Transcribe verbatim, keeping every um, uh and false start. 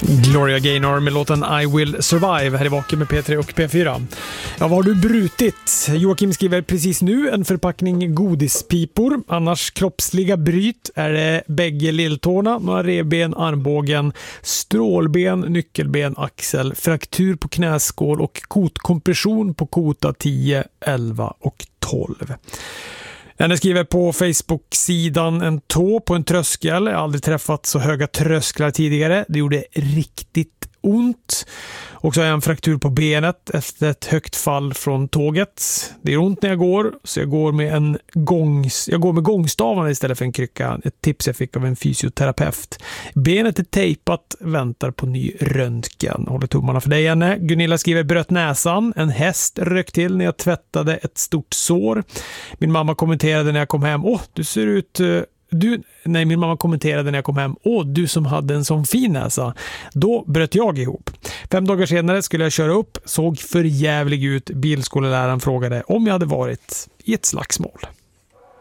Gloria Gaynor med låten I Will Survive här i Vaken med P tre och P fyra. Ja, vad har du brutit? Joakim skriver precis nu en förpackning godispipor. Annars kroppsliga bryt är det bägge lilltårna, några revben, armbågen, strålben, nyckelben, axel, fraktur på knäskål och kotkompression på kota tio, elva och tolv. Den skriver på Facebook-sidan en tå på en tröskel. Jag har aldrig träffat så höga trösklar tidigare. Det gjorde riktigt ont. Och så har jag en fraktur på benet efter ett högt fall från tåget. Det är ont när jag går, så jag går med en gångs, jag går med gångstavarna istället för en krycka. Ett tips jag fick av en fysioterapeut. Benet är tejpat, väntar på ny röntgen. Håller tummarna för dig, Janne. Gunilla skriver bröt näsan. En häst rök till när jag tvättade ett stort sår. Min mamma kommenterade när jag kom hem. Åh, du ser ut... Du, nej, min mamma kommenterade när jag kom hem. Åh, du som hade en sån fin näsa. Då bröt jag ihop. Fem dagar senare skulle jag köra upp. Såg för jävlig ut. Bilskoleläraren frågade om jag hade varit i ett slagsmål.